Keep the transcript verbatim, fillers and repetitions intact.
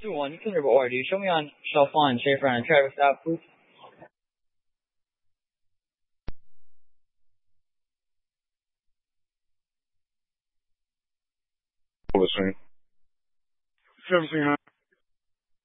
two one Thunderbolt War, dude. Show me on Shelfon, Schaefer, and Travis out, please. Listening. seventeen hundred.